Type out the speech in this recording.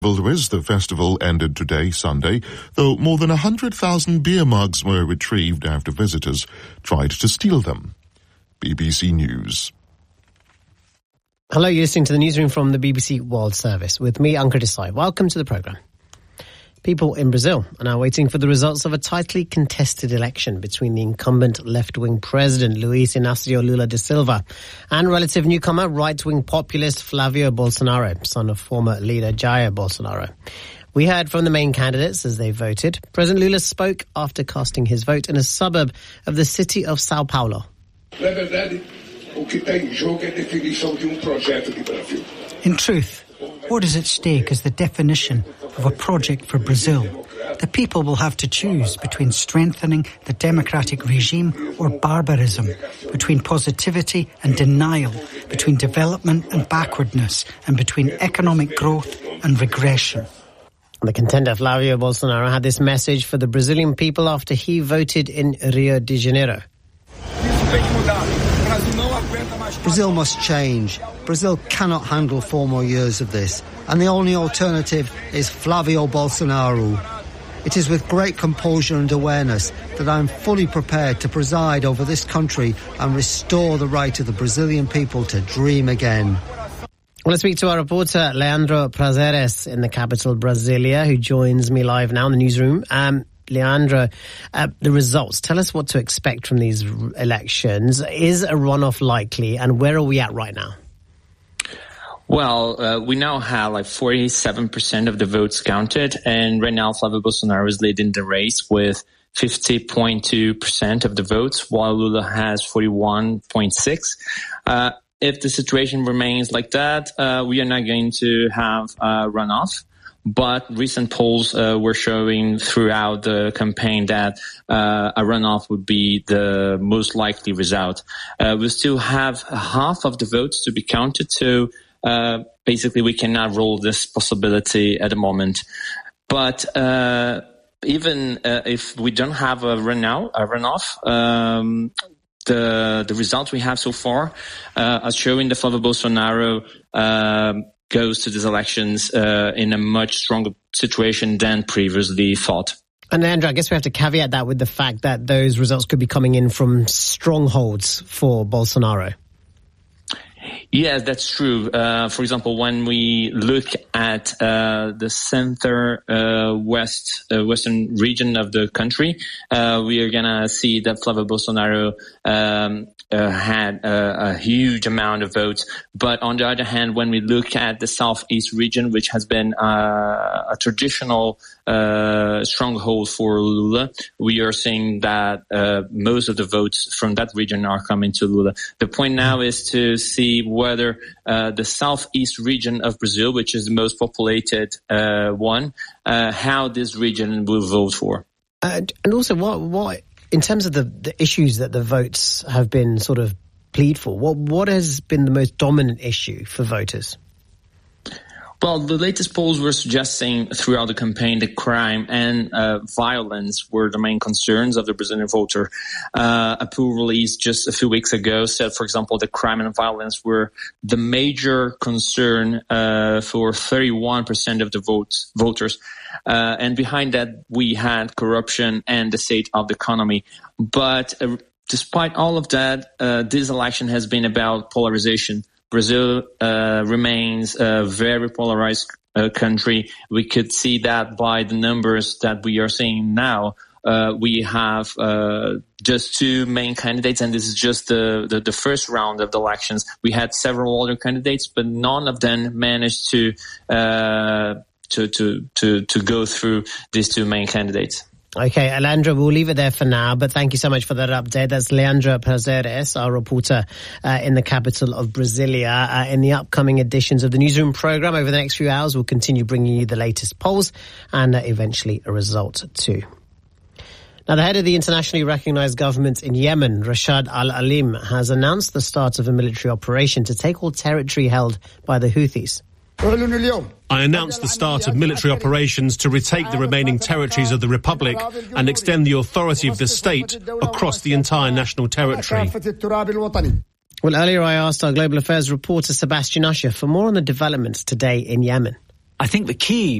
The festival ended today, Sunday, though more than 100,000 beer mugs were retrieved after visitors tried to steal them. BBC News. Hello, you're listening to the newsroom from the BBC World Service with me, Ankur Desai. Welcome to the programme. People in Brazil are now waiting for the results of a tightly contested election between the incumbent left-wing president Luiz Inácio Lula da Silva and relative newcomer right-wing populist Flavio Bolsonaro, son of former leader Jair Bolsonaro. We heard from the main candidates as they voted. President Lula spoke after casting his vote in a suburb of the city of Sao Paulo. In truth, what is at stake is the definition of a project for Brazil. The people will have to choose between strengthening the democratic regime or barbarism, between positivity and denial, between development and backwardness, and between economic growth and regression. The contender Flavio Bolsonaro had this message for the Brazilian people after he voted in Rio de Janeiro. Brazil must change. Brazil cannot handle 4 more years of this, and the only alternative is Flavio Bolsonaro. It is with great composure and awareness that I am fully prepared to preside over this country and restore the right of the Brazilian people to dream again. Well, let's speak to our reporter, Leandro Prazeres, in the capital, Brasilia, who joins me live now in the newsroom. Leandro, the results. Tell us what to expect from these elections. Is a runoff likely, and where are we at right now? Well, we now have 47% of the votes counted, and right now Flavio Bolsonaro is leading the race with 50.2% of the votes, while Lula has 41.6%. If the situation remains like that, we are not going to have a runoff. But recent polls were showing throughout the campaign that a runoff would be the most likely result. We still have half of the votes to be counted, so basically we cannot rule this possibility at the moment. But even if we don't have a runoff, the results we have so far are showing that Flavio Bolsonaro goes to these elections in a much stronger situation than previously thought. And Andrew, I guess we have to caveat that with the fact that those results could be coming in from strongholds for Bolsonaro. Yes, that's true. For example, when we look at the western region of the country, we are gonna see that Flavio Bolsonaro had a huge amount of votes. But on the other hand, when we look at the southeast region, which has been a traditional stronghold for Lula, we are seeing that most of the votes from that region are coming to Lula. The point now is to see whether the southeast region of Brazil, which is the most populated one, how this region will vote for. And also, what in terms of the issues that the votes have been sort of plead for, what has been the most dominant issue for voters? Well, the latest polls were suggesting throughout the campaign that crime and violence were the main concerns of the Brazilian voter. A poll released just a few weeks ago said, for example, that crime and violence were the major concern for 31% of the voters. And behind that, we had corruption and the state of the economy. But despite all of that, this election has been about polarization. Brazil remains a very polarized country. We could see that by the numbers that we are seeing now. We have just 2 main candidates, and this is just the first round of the elections. We had several other candidates, but none of them managed to go through these 2 main candidates. Okay, Leandro, we'll leave it there for now, but thank you so much for that update. That's Leandro Prazeres, our reporter in the capital of Brasilia. In the upcoming editions of the Newsroom programme over the next few hours, we'll continue bringing you the latest polls and eventually a result too. Now, the head of the internationally recognised government in Yemen, Rashad al-Alim, has announced the start of a military operation to take all territory held by the Houthis. I announced the start of military operations to retake the remaining territories of the Republic and extend the authority of the state across the entire national territory. Well, earlier I asked our Global Affairs reporter Sebastian Usher for more on the developments today in Yemen. I think the key